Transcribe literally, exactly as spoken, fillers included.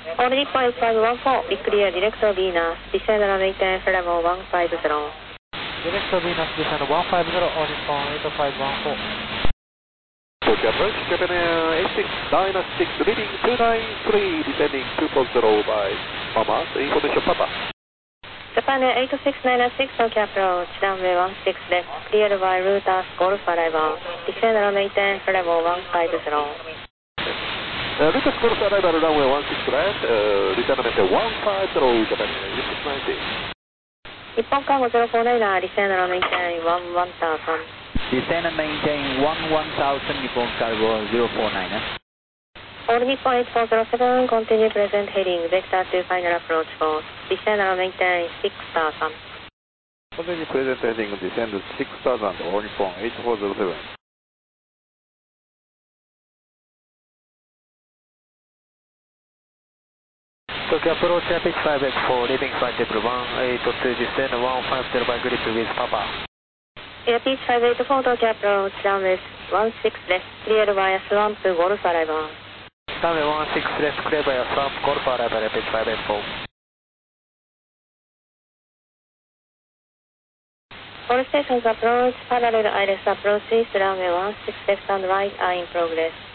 All Nippon eight five one four, be clear, direct Venus, descend and maintain flight level one five zero. Direct Venus, descend one five zero, All Nippon eight five one four. Tokyo approach, Japan Air eight six nine six, leading two nine three, descending two four zero by Mama, information Papa. Japan Air eight six nine six, Tokyo approach, runway one six left, cleared by route as Golf arrival, descend and maintain flight level one five zero. Uh, Route as Golf arrival, runway one six left, uh, return maintain one five zero, Japan Air eight six nine six. 日本カーゴゼロフォーナイナー、descend and maintain one one thousand. Descend and maintain one one thousand, Nippon Cargo zero four nine. All Nippon eight four zero seven, continue present heading, vector to final approach course, descend and maintain six thousand. Continue present heading, descend six thousand, All Nippon eight four zero seven. Tokyo approach, pitch five X four, leading flight level one eight two, descend one five zero by grip with Papa. Air Peach five eight four, Tokyo approach, runway one six left, cleared by swamp Golf arrival. Runway one six left, cleared by swamp Golf arrival, pitch five eight four. All stations approach, parallel I L S approaches, runway one six left and right are in progress.